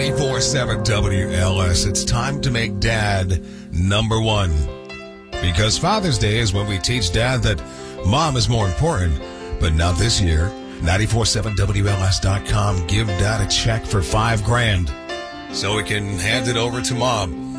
94.7 WLS. It's time to make Dad number one. Because Father's Day is when we teach Dad that Mom is more important. But not this year. 94.7WLS.com. Give Dad a check for $5,000 so he can hand it over to Mom.